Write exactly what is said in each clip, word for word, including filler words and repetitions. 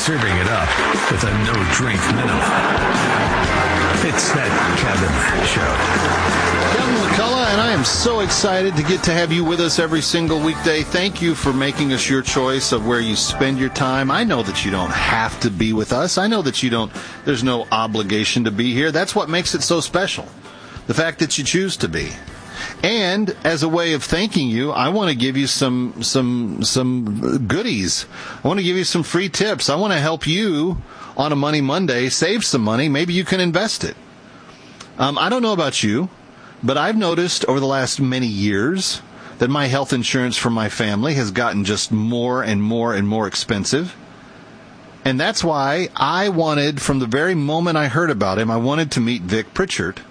serving it up with a no-drink minimum. It's that Kevin Show. Kevin McCullough, and I am so excited to get to have you with us every single weekday. Thank you for making us your choice of where you spend your time. I know that you don't have to be with us. I know that you don't, there's no obligation to be here. That's what makes it so special, the fact that you choose to be. And as a way of thanking you, I want to give you some some some goodies. I want to give you some free tips. I want to help you on a Money Monday save some money. Maybe you can invest it. Um, I don't know about you, but I've noticed over the last many years that my health insurance for my family has gotten just more and more and more expensive. And that's why I wanted, from the very moment I heard about him, I wanted to meet Vic Pritchard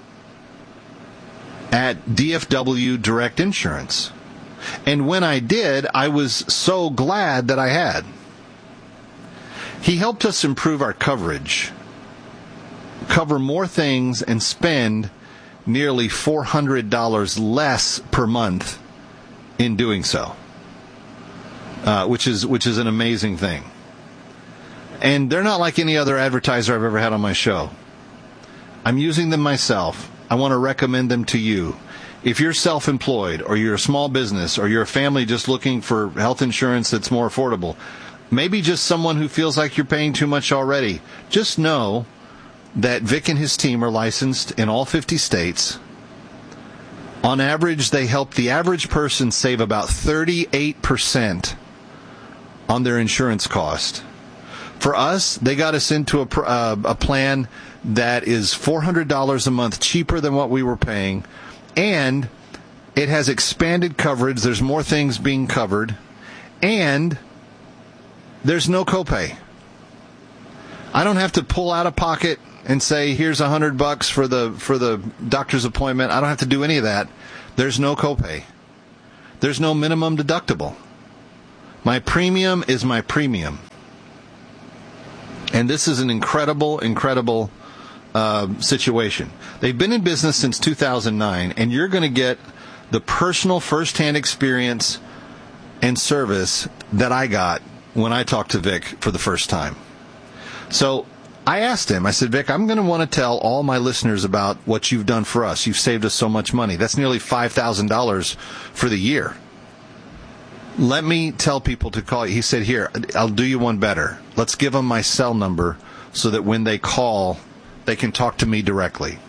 at D F W Direct Insurance. And when I did, I was so glad that I had. He helped us improve our coverage, cover more things, and spend nearly four hundred dollars less per month in doing so, uh, which is which is an amazing thing. And they're not like any other advertiser I've ever had on my show. I'm using them myself. I want to recommend them to you. If you're self-employed, or you're a small business, or you're a family just looking for health insurance that's more affordable, maybe just someone who feels like you're paying too much already, just know that Vic and his team are licensed in all fifty states. On average, they help the average person save about thirty-eight percent on their insurance cost. For us, they got us into a, uh, a plan that is four hundred dollars a month cheaper than what we were paying, and it has expanded coverage. There's more things being covered, and there's no copay. I don't have to pull out of pocket and say, here's a hundred bucks for the for the doctor's appointment. I don't have to do any of that. There's no copay. There's no minimum deductible. My premium is my premium. And this is an incredible, incredible uh, situation. They've been in business since two thousand nine, and you're going to get the personal first-hand experience and service that I got when I talked to Vic for the first time. So I asked him, I said, Vic, I'm going to want to tell all my listeners about what you've done for us. You've saved us so much money. That's nearly five thousand dollars for the year. Let me tell people to call you. He said, here, I'll do you one better. Let's give them my cell number so that when they call, they can talk to me directly.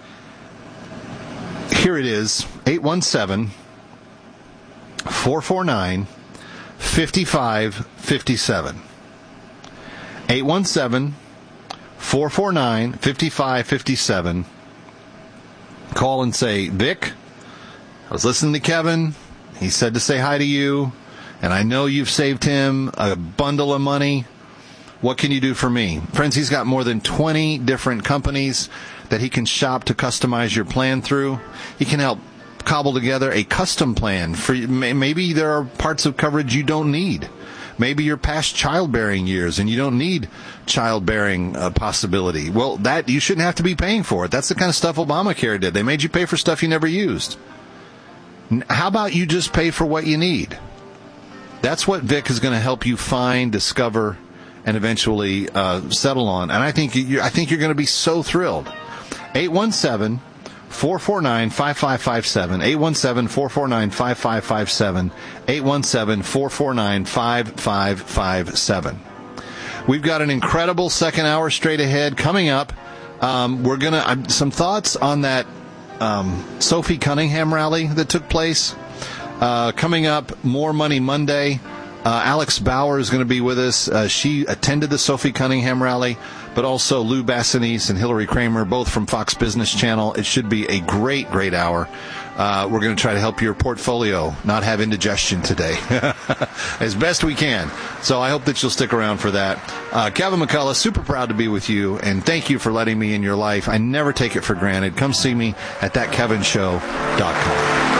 Here it is, eight one seven, four four nine, five five five seven. eight one seven, four four nine, five five five seven. Call and say, Vic, I was listening to Kevin. He said to say hi to you, and I know you've saved him a bundle of money. What can you do for me? Friends, he's got more than twenty different companies that he can shop to customize your plan through. He can help cobble together a custom plan. For maybe there are parts of coverage you don't need. Maybe you're past childbearing years and you don't need childbearing uh, possibility. Well, that you shouldn't have to be paying for it. That's the kind of stuff Obamacare did. They made you pay for stuff you never used. How about you just pay for what you need? That's what Vic is going to help you find, discover, and eventually uh, settle on. And I think you, I think you're going to be so thrilled. eight one seven, four four nine, five five five seven. eight one seven, four four nine, five five five seven. eight one seven, four four nine, five five five seven. We've got an incredible second hour straight ahead coming up. Um, we're going to uh, some thoughts on that Um, Sophie Cunningham rally that took place. Uh, coming up, more Money Monday. Uh, Alex Bauer is going to be with us. Uh, she attended the Sophie Cunningham rally, but also Lou Bassanese and Hillary Kramer, both from Fox Business Channel. It should be a great, great hour. Uh, we're going to try to help your portfolio not have indigestion today as best we can. So I hope that you'll stick around for that. Uh, Kevin McCullough, super proud to be with you, and thank you for letting me in your life. I never take it for granted. Come see me at that kevin show dot com.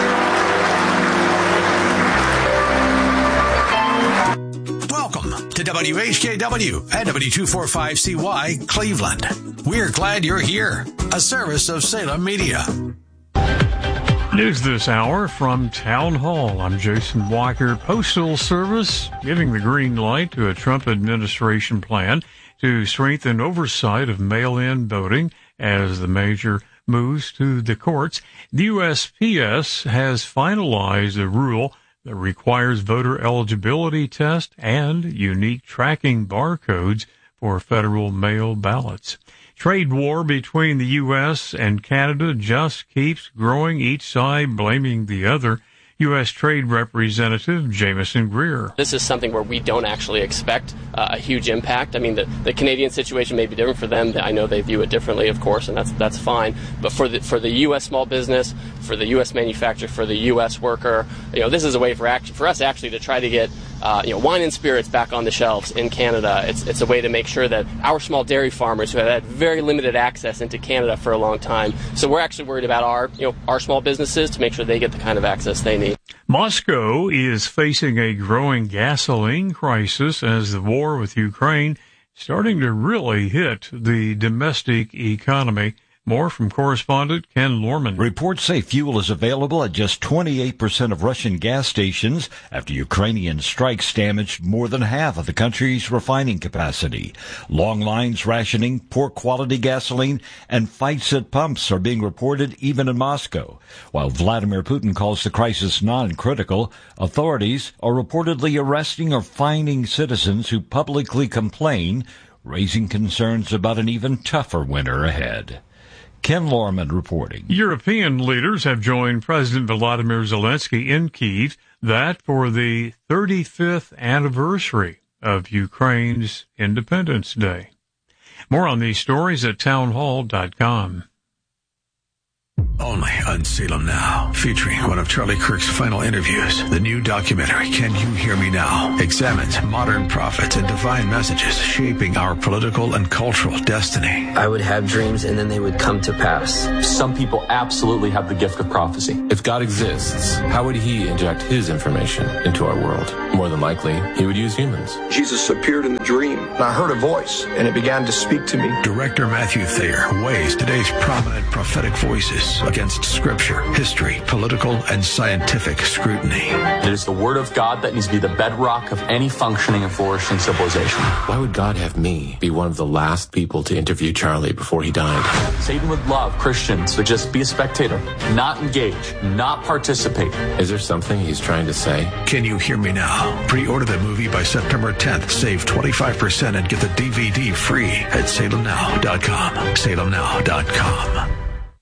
To W H K W and W two forty-five C Y Cleveland. We're glad you're here. A service of Salem Media. News this hour from Town Hall. I'm Jason Walker. Postal Service giving the green light to a Trump administration plan to strengthen oversight of mail-in voting as the measure moves to the courts. The U S P S has finalized a rule that requires voter eligibility test and unique tracking barcodes for federal mail ballots. Trade war between the U S and Canada just keeps growing, each side blaming the other. U S. Trade Representative Jameson Greer. This is something where we don't actually expect uh, a huge impact. I mean, the, the Canadian situation may be different for them. I know they view it differently, of course, and that's that's fine. But for the for the U S small business, for the U S manufacturer, for the U S worker, you know, this is a way for act- for us actually to try to get uh, you know wine and spirits back on the shelves in Canada. It's it's a way to make sure that our small dairy farmers who have had very limited access into Canada for a long time. So we're actually worried about our you know our small businesses to make sure they get the kind of access they need. Moscow is facing a growing gasoline crisis as the war with Ukraine starting to really hit the domestic economy. More from correspondent Ken Lorman. Reports say fuel is available at just twenty-eight percent of Russian gas stations after Ukrainian strikes damaged more than half of the country's refining capacity. Long lines, rationing, poor quality gasoline, and fights at pumps are being reported even in Moscow. While Vladimir Putin calls the crisis non-critical, authorities are reportedly arresting or fining citizens who publicly complain, raising concerns about an even tougher winter ahead. Ken Lorman reporting. European leaders have joined President Volodymyr Zelensky in Kyiv, that for the thirty-fifth anniversary of Ukraine's Independence Day. More on these stories at townhall dot com. Only on Salem Now, featuring one of Charlie Kirk's final interviews. The new documentary, Can You Hear Me Now?, examines modern prophets and divine messages shaping our political and cultural destiny. I would have dreams and then they would come to pass. Some people absolutely have the gift of prophecy. If God exists, how would he inject his information into our world? More than likely, he would use humans. Jesus appeared in the dream, and I heard a voice, and it began to speak to me. Director Matthew Thayer weighs today's prominent prophetic voices against scripture, history, political, and scientific scrutiny. It is the word of God that needs to be the bedrock of any functioning and flourishing civilization. Why would God have me be one of the last people to interview Charlie before he died? Satan would love Christians to just be a spectator, not engage, not participate. Is there something he's trying to say? Can You Hear Me Now? Pre-order the movie by September tenth. Save twenty-five percent and get the D V D free at salem now dot com. salem now dot com.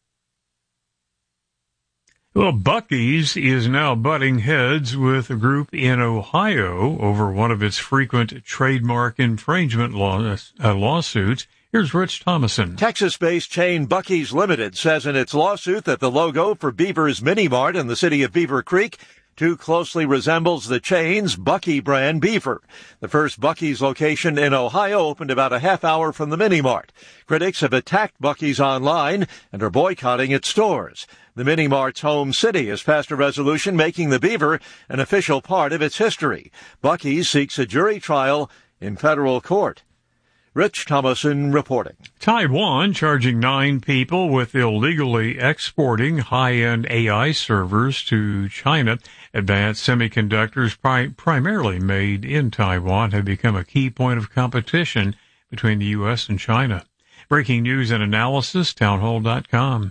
Well, Buc-ee's is now butting heads with a group in Ohio over one of its frequent trademark infringement law, uh, lawsuits. Here's Rich Thomason. Texas-based chain Buc-ee's Limited says in its lawsuit that the logo for Beaver's Mini Mart in the city of Beaver Creek too closely resembles the chain's Buc-ee brand Beaver. The first Buc-ee's location in Ohio opened about a half hour from the Mini Mart. Critics have attacked Buc-ee's online and are boycotting its stores. The Mini Mart's home city has passed a resolution making the Beaver an official part of its history. Buc-ee's seeks a jury trial in federal court. Rich Thomason reporting. Taiwan charging nine people with illegally exporting high-end A I servers to China. Advanced semiconductors pri- primarily made in Taiwan have become a key point of competition between the U S and China. Breaking news and analysis, townhall dot com.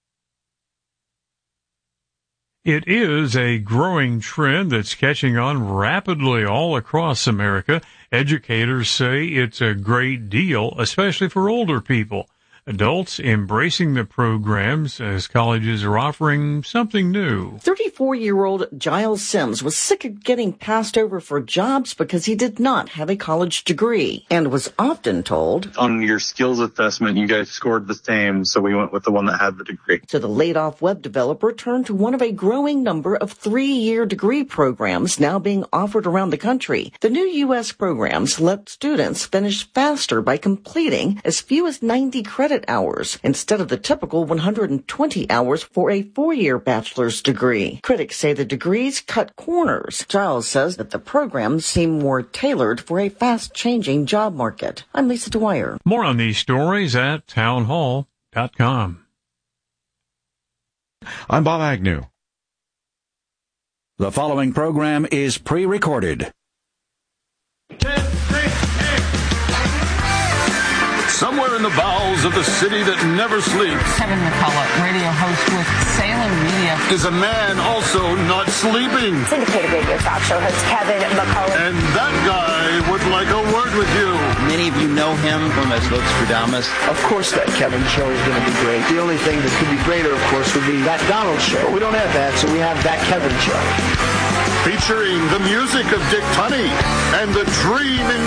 It is a growing trend that's catching on rapidly all across America. Educators say it's a great deal, especially for older people. Adults embracing the programs as colleges are offering something new. thirty-four-year-old Giles Sims was sick of getting passed over for jobs because he did not have a college degree and was often told, on your skills assessment, you guys scored the same, so we went with the one that had the degree. So the laid-off web developer turned to one of a growing number of three-year degree programs now being offered around the country. The new U S programs let students finish faster by completing as few as ninety credit hours instead of the typical one hundred twenty hours for a four-year bachelor's degree. Critics say the degrees cut corners. Giles says that the programs seem more tailored for a fast-changing job market. I'm Lisa Dwyer. More. More on these stories at townhall dot com. I'm Bob Agnew. The following program is pre-recorded. Somewhere in the bowels of the city that never sleeps, Kevin McCullough, radio host with Salem Media, is a man also not sleeping. Syndicated radio talk show host Kevin McCullough. And that guy would like a word with you. Many of you know him from as Nostradamus. Of course that Kevin show is going to be great. The only thing that could be greater, of course, would be that Donald show. We don't have that, so we have that Kevin show. Featuring the music of Dick Tunney and the dreaming